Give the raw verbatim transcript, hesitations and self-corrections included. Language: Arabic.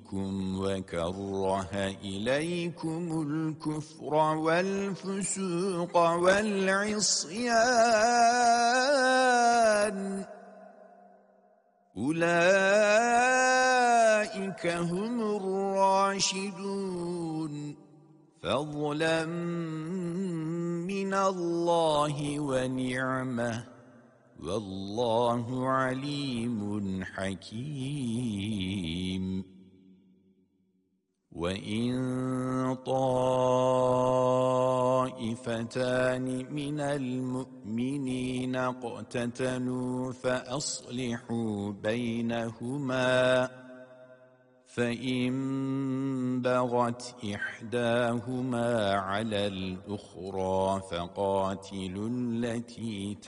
منكم وكره إليكم الكفر والفسوق والعصيان أولئك هم الراشدون فضلا من الله ونعمة والله عليم حكيم وإن طائفتان من المؤمنين اقتتلوا فأصلحوا بينهما فإن بغت إحداهما على الأخرى فقاتلوا التي